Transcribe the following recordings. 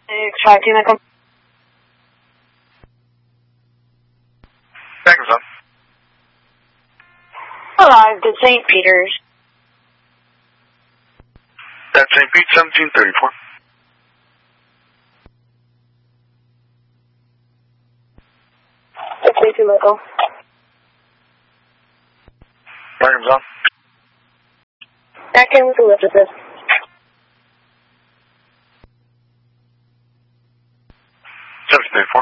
5-2 Michael. Backers up. Alive to St. Peter's. That's St. Pete, 1734. That's 3-2 Michael. Backers up. Back in with the lift assist. 734.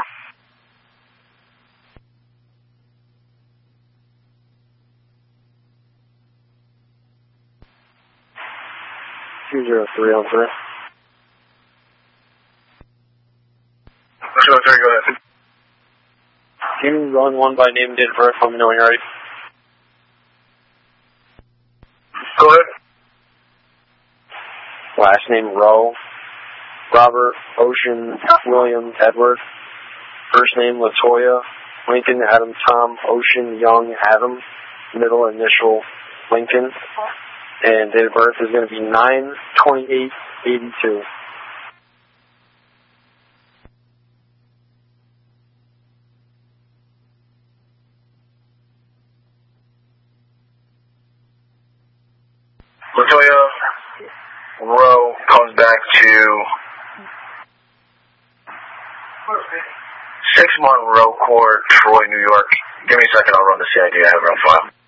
Two 0-3 on 3. 203, go ahead. Can you run one by name and date of birth? Let me know when you're ready. Go ahead. Last name Rowe. Robert, Ocean, William, Edward. First name Latoya. Lincoln, Adam, Tom, Ocean, Young, Adam. Middle initial Lincoln. And date of birth is going to be 9/28/82. Latoya Rowe comes back to 6 Monroe Court, Troy, New York. Give me a second, I'll run the CID I have it on file.